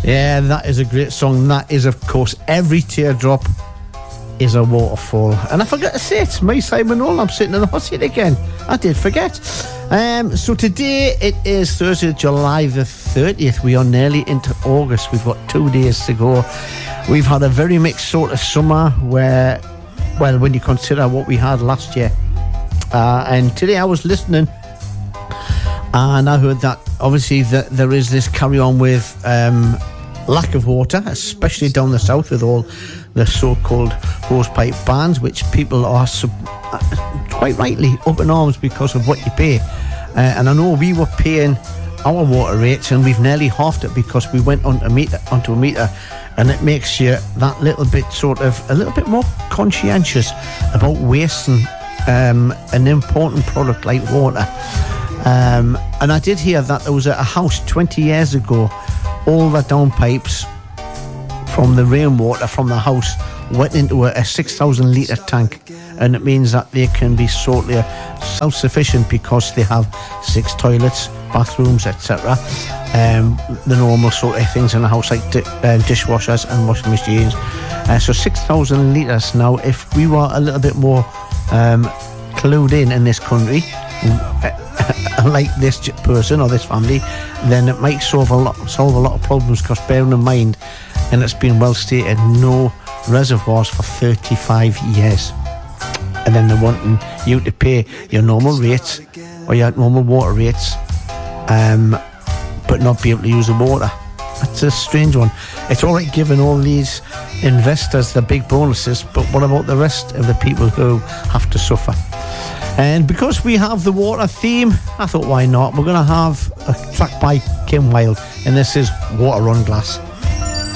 Yeah, that is a great song. That is, of course, Every Teardrop is a Waterfall. And I forgot to say, it's me, Simon Nolan. I'm sitting in the hot seat again. I did forget. So today it is Thursday, July the 30th. We are nearly into August. We've got 2 days to go. We've had a very mixed sort of summer where, well, when you consider what we had last year. And today I was listening and I heard that obviously there is this carry on with lack of water, especially down the south with all the so-called hosepipe bans, which people are quite rightly up in arms because of what you pay. And I know we were paying our water rates and we've nearly halved it because we went onto a meter, and it makes you that little bit a little bit more conscientious about wasting an important product like water. And I did hear that there was a house 20 years ago, all the downpipes from the rainwater from the house went into a 6,000 litre tank, and it means that they can be sort of self-sufficient because they have 6 toilets, bathrooms, etc. The normal sort of things in the house like dishwashers and washing machines. So 6,000 litres. Now, if we were a little bit more clued in this country, like this person or this family, then it might solve a lot of problems, because bearing in mind, and it's been well stated, no reservoirs for 35 years, and then they're wanting you to pay your normal rates or your normal water rates, but not be able to use the water. That's a strange one. It's all right giving all these investors the big bonuses, but what about the rest of the people who have to suffer? And because we have the water theme, I thought, why not? We're going to have a track by Kim Wilde, and this is Water on Glass.